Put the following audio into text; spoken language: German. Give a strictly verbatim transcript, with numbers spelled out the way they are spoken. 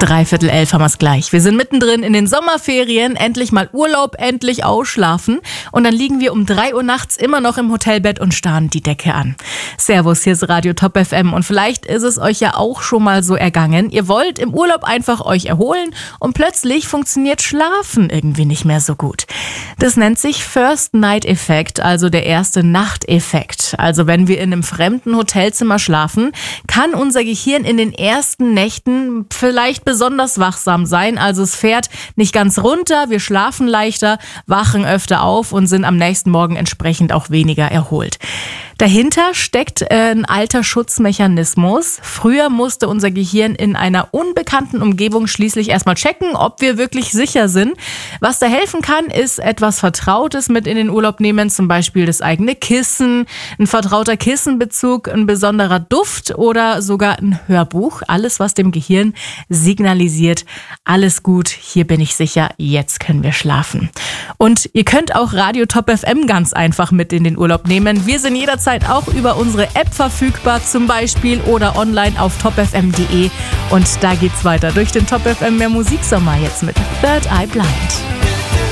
Dreiviertel elf haben wir es gleich. Wir sind mittendrin in den Sommerferien, endlich mal Urlaub, endlich ausschlafen. Und dann liegen wir um drei Uhr nachts immer noch im Hotelbett und starren die Decke an. Servus, hier ist Radio Top F M und vielleicht ist es euch ja auch schon mal so ergangen. Ihr wollt im Urlaub einfach euch erholen und plötzlich funktioniert Schlafen irgendwie nicht mehr so gut. Das nennt sich First Night Effekt, also der erste Nachteffekt. Also wenn wir in einem fremden Hotelzimmer schlafen, kann unser Gehirn in den ersten Nächten vielleicht besonders wachsam sein. Also es fährt nicht ganz runter, wir schlafen leichter, wachen öfter auf und sind am nächsten Morgen entsprechend auch weniger erholt. Dahinter steckt ein alter Schutzmechanismus. Früher musste unser Gehirn in einer unbekannten Umgebung schließlich erstmal checken, ob wir wirklich sicher sind. Was da helfen kann, ist etwas Vertrautes mit in den Urlaub nehmen, zum Beispiel das eigene Kissen, ein vertrauter Kissenbezug, ein besonderer Duft oder sogar ein Hörbuch. Alles, was dem Gehirn signalisiert, alles gut, hier bin ich sicher, jetzt können wir schlafen. Und ihr könnt auch Radio Top F M ganz einfach mit in den Urlaub nehmen. Wir sind jederzeit auch über unsere App verfügbar, zum Beispiel oder online auf top f m punkt d e. Und da geht's weiter durch den Top F M Mehr Musiksommer jetzt mit Third Eye Blind.